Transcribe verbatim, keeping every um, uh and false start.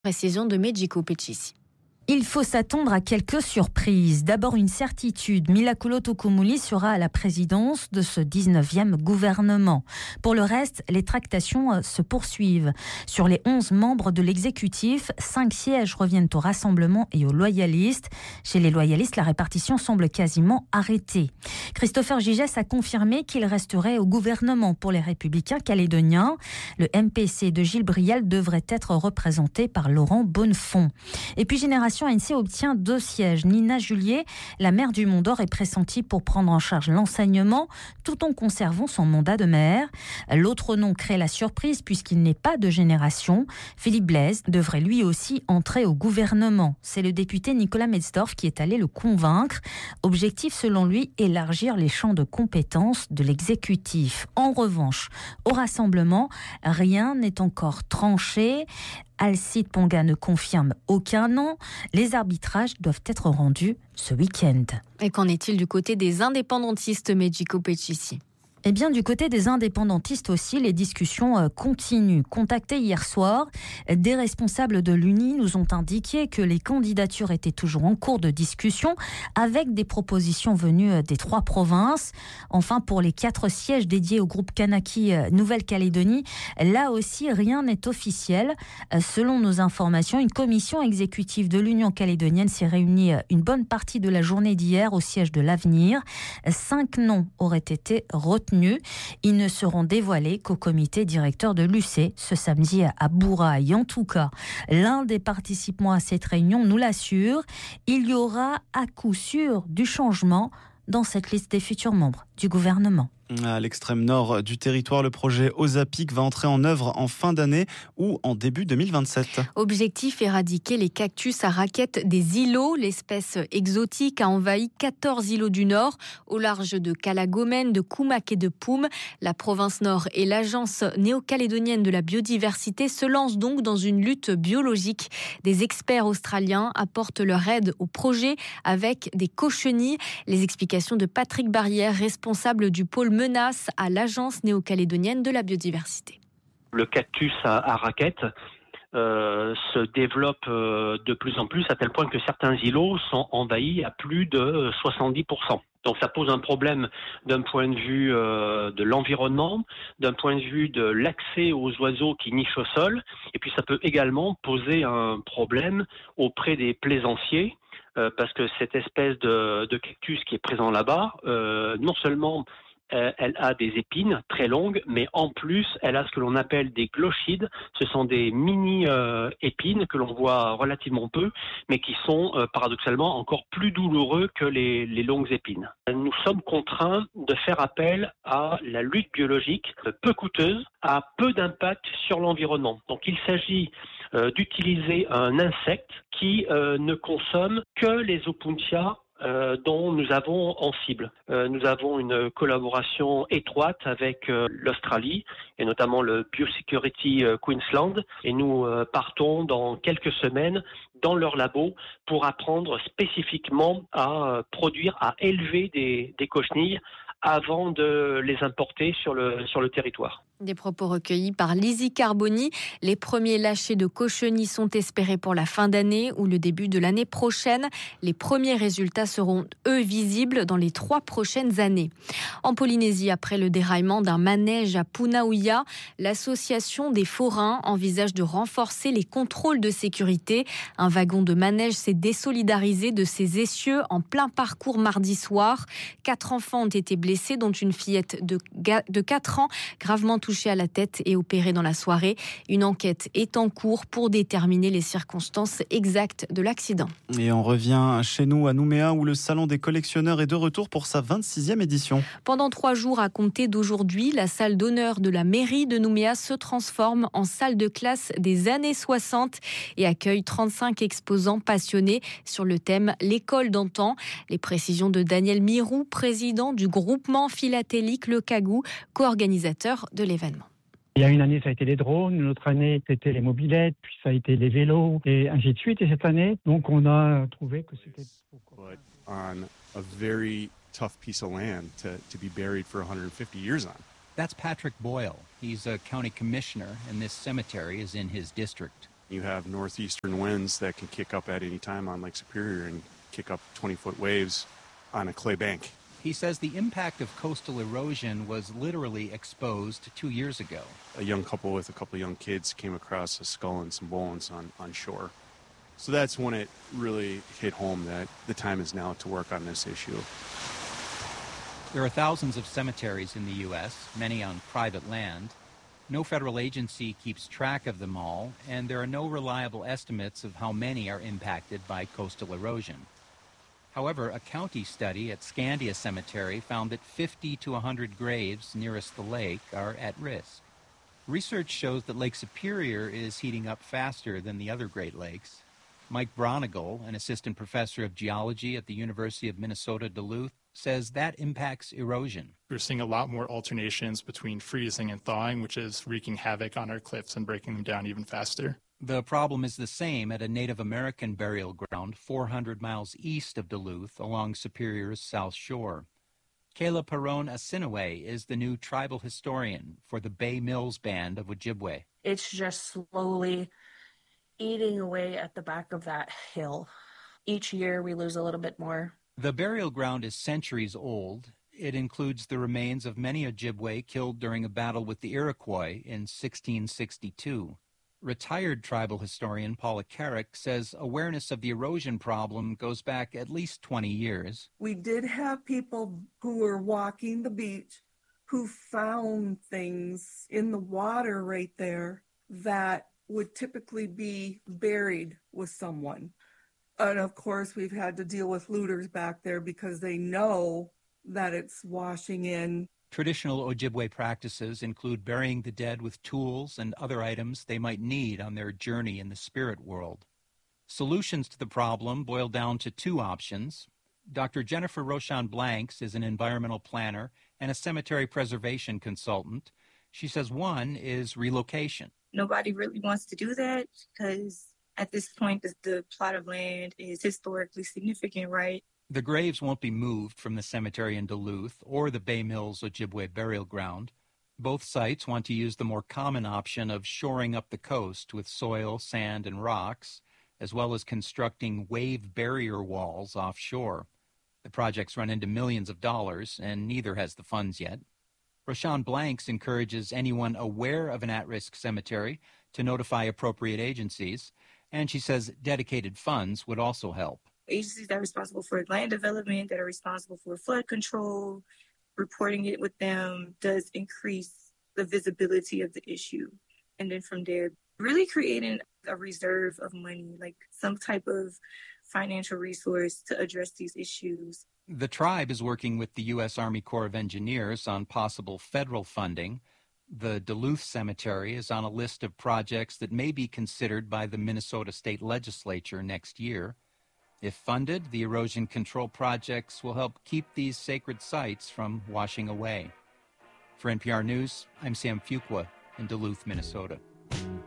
Précision de Medjiko Pecisi. Il faut s'attendre à quelques surprises. D'abord une certitude, Mila Kulo-Tukumuli sera à la présidence de ce dix-neuvième gouvernement. Pour le reste, les tractations se poursuivent. Sur les onze membres de l'exécutif, cinq sièges reviennent au Rassemblement et aux loyalistes. Chez les loyalistes, la répartition semble quasiment arrêtée. Christopher Gigès a confirmé qu'il resterait au gouvernement pour les Républicains calédoniens. Le M P C de Gilles Briel devrait être représenté par Laurent Bonnefond. Et puis Génération A N C obtient deux sièges. Nina Julier, la maire du Mont-d'Or, est pressentie pour prendre en charge l'enseignement tout en conservant son mandat de maire. L'autre nom crée la surprise puisqu'il n'est pas de Génération. Philippe Blaise devrait lui aussi entrer au gouvernement. C'est le député Nicolas Metzdorf qui est allé le convaincre. Objectif selon lui, élargir les champs de compétences de l'exécutif. En revanche, au Rassemblement, rien n'est encore tranché. Alcide Ponga ne confirme aucun nom. Les arbitrages doivent être rendus ce week-end. Et qu'en est-il du côté des indépendantistes, Medjiko Pecisi ? Eh bien, du côté des indépendantistes aussi, les discussions continuent. Contactés hier soir, des responsables de l'U N I nous ont indiqué que les candidatures étaient toujours en cours de discussion avec des propositions venues des trois provinces. Enfin, pour les quatre sièges dédiés au groupe Kanaki Nouvelle-Calédonie, là aussi, rien n'est officiel. Selon nos informations, une commission exécutive de l'Union calédonienne s'est réunie une bonne partie de la journée d'hier au siège de l'Avenir. Cinq noms auraient été retenus. Ils ne seront dévoilés qu'au comité directeur de l'U C ce samedi à Bourail. En tout cas, l'un des participants à cette réunion nous l'assure, il y aura à coup sûr du changement dans cette liste des futurs membres du gouvernement. À l'extrême nord du territoire, le projet Osapic va entrer en œuvre en fin d'année ou en début deux mille vingt-sept. Objectif, éradiquer les cactus à raquettes des îlots. L'espèce exotique a envahi quatorze îlots du Nord, au large de Cala-Gomène, de Koumak et de Poum. La province Nord et l'Agence néo-calédonienne de la biodiversité se lancent donc dans une lutte biologique. Des experts australiens apportent leur aide au projet avec des cochenilles. Les explications de Patrick Barrière, responsable du pôle menace à l'Agence néo-calédonienne de la biodiversité. Le cactus à, à raquettes euh, se développe euh, de plus en plus à tel point que certains îlots sont envahis à plus de soixante-dix pour cent. Donc ça pose un problème d'un point de vue euh, de l'environnement, d'un point de vue de l'accès aux oiseaux qui nichent au sol, et puis ça peut également poser un problème auprès des plaisanciers, euh, parce que cette espèce de, de cactus qui est présent là-bas, euh, non seulement elle a des épines très longues, mais en plus, elle a ce que l'on appelle des glochides. Ce sont des mini-épines euh, que l'on voit relativement peu, mais qui sont euh, paradoxalement encore plus douloureux que les, les longues épines. Nous sommes contraints de faire appel à la lutte biologique peu coûteuse, à peu d'impact sur l'environnement. Donc il s'agit euh, d'utiliser un insecte qui euh, ne consomme que les opuntia Euh, dont nous avons en cible. Euh, nous avons une collaboration étroite avec euh, l'Australie et notamment le Biosecurity euh, Queensland, et nous euh, partons dans quelques semaines dans leur labo pour apprendre spécifiquement à euh, produire, à élever des, des cochenilles avant de les importer sur le, sur le territoire. Des propos recueillis par Lizzie Carboni. Les premiers lâchers de cochenilles sont espérés pour la fin d'année ou le début de l'année prochaine. Les premiers résultats seront, eux, visibles dans les trois prochaines années. En Polynésie, après le déraillement d'un manège à Punaouia, l'association des forains envisage de renforcer les contrôles de sécurité. Un wagon de manège s'est désolidarisé de ses essieux en plein parcours mardi soir. Quatre enfants ont été blessés, dont une fillette de, de quatre ans, gravement touchée à la tête et opérée dans la soirée. Une enquête est en cours pour déterminer les circonstances exactes de l'accident. Et on revient chez nous à Nouméa où le Salon des collectionneurs est de retour pour sa vingt-sixième édition. Pendant trois jours à compter d'aujourd'hui, la salle d'honneur de la mairie de Nouméa se transforme en salle de classe des années soixante et accueille trente-cinq exposants passionnés sur le thème l'école d'antan. Les précisions de Daniel Mirou, président du groupement philatélique Le Cagou, co-organisateur de l'événement. Il y a une année, ça a été les drones, une autre année, c'était les mobylettes, puis ça a été les vélos, et ainsi de suite. Et cette année, donc, on a trouvé que c'était... On a very tough piece of land to, to be buried for one hundred fifty years on. That's Patrick Boyle. He's a county commissioner, and this cemetery is in his district. You have northeastern winds that can kick up at any time on Lake Superior and kick up twenty-foot waves on a clay bank. He says the impact of coastal erosion was literally exposed two years ago. A young couple with a couple young kids came across a skull and some bones on, on shore. So that's when it really hit home that the time is now to work on this issue. There are thousands of cemeteries in the U S, many on private land. No federal agency keeps track of them all, and there are no reliable estimates of how many are impacted by coastal erosion. However, a county study at Scandia Cemetery found that fifty to one hundred graves nearest the lake are at risk. Research shows that Lake Superior is heating up faster than the other Great Lakes. Mike Bronigal, an assistant professor of geology at the University of Minnesota Duluth, says that impacts erosion. We're seeing a lot more alternations between freezing and thawing, which is wreaking havoc on our cliffs and breaking them down even faster. The problem is the same at a Native American burial ground four hundred miles east of Duluth along Superior's south shore. Kayla Perron Asinaway is the new tribal historian for the Bay Mills Band of Ojibwe. It's just slowly eating away at the back of that hill. Each year we lose a little bit more. The burial ground is centuries old. It includes the remains of many Ojibwe killed during a battle with the Iroquois in sixteen sixty-two. Retired tribal historian Paula Carrick says awareness of the erosion problem goes back at least twenty years. We did have people who were walking the beach who found things in the water right there that would typically be buried with someone. And of course, we've had to deal with looters back there because they know that it's washing in. Traditional Ojibwe practices include burying the dead with tools and other items they might need on their journey in the spirit world. Solutions to the problem boil down to two options. Doctor Jennifer Rochon Blanks is an environmental planner and a cemetery preservation consultant. She says one is relocation. Nobody really wants to do that because at this point the, the plot of land is historically significant, right? The graves won't be moved from the cemetery in Duluth or the Bay Mills Ojibwe burial ground. Both sites want to use the more common option of shoring up the coast with soil, sand, and rocks, as well as constructing wave barrier walls offshore. The projects run into millions of dollars, and neither has the funds yet. Rochon Blanks encourages anyone aware of an at-risk cemetery to notify appropriate agencies, and she says dedicated funds would also help. Agencies that are responsible for land development, that are responsible for flood control, reporting it with them does increase the visibility of the issue. And then from there, really creating a reserve of money, like some type of financial resource to address these issues. The tribe is working with the U S Army Corps of Engineers on possible federal funding. The Duluth Cemetery is on a list of projects that may be considered by the Minnesota State Legislature next year. If funded, the erosion control projects will help keep these sacred sites from washing away. For N P R News, I'm Sam Fuqua in Duluth, Minnesota.